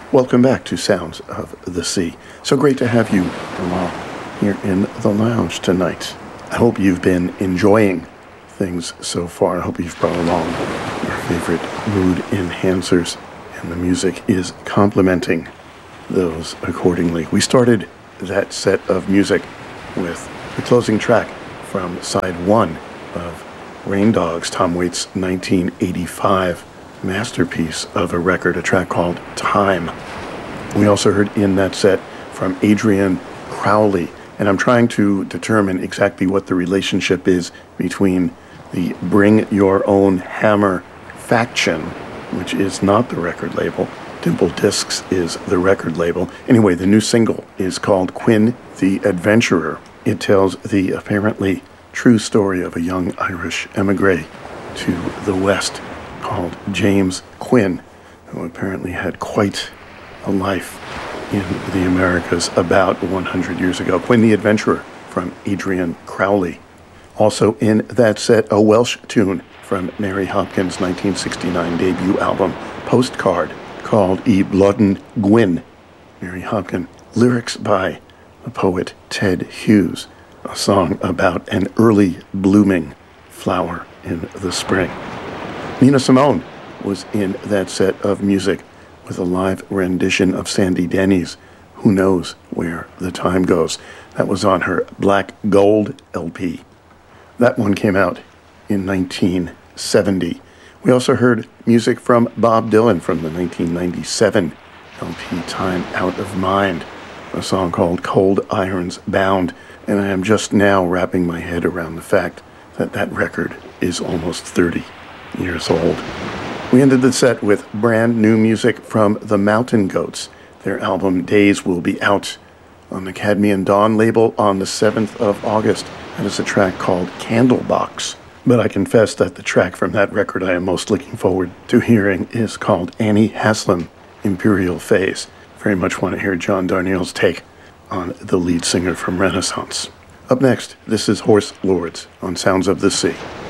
Welcome back to Sounds of the Sea. So great to have you along here in the lounge tonight. I hope you've been enjoying things so far. I hope you've brought along your favorite mood enhancers, and the music is complementing those accordingly. We started that set of music with the closing track from side one of Rain Dogs, Tom Waits' 1985 masterpiece of a record, a track called Time. We also heard in that set from Adrian Crowley, and I'm trying to determine exactly what the relationship is between the Bring Your Own Hammer faction, which is not the record label. Dimple Discs is the record label. Anyway, the new single is called Quinn the Adventurer. It tells the apparently true story of a young Irish emigre to the West called James Quinn, who apparently had quite a life in the Americas about 100 years ago. Quinn the Adventurer from Adrian Crowley. Also in that set, a Welsh tune from Mary Hopkins' 1969 debut album, Postcard, called Y Blodyn Gwyn. Mary Hopkins. Lyrics by the poet Ted Hughes, a song about an early blooming flower in the spring. Nina Simone was in that set of music with a live rendition of Sandy Denny's Who Knows Where the Time Goes. That was on her Black Gold LP. That one came out in 1970. We also heard music from Bob Dylan from the 1997 LP Time Out of Mind, a song called Cold Irons Bound, and I am just now wrapping my head around the fact that that record is almost 30 years old. We ended the set with brand new music from the Mountain Goats. Their album Days will be out on the Cadmian Dawn label on the 7th of August, and it's a track called Candlebox. But I confess that the track from that record I am most looking forward to hearing is called Annie Haslam, Imperial Phase. Very much want to hear John Darnielle's take on the lead singer from Renaissance. Up next, this is Horse Lords on Sounds of the Sea.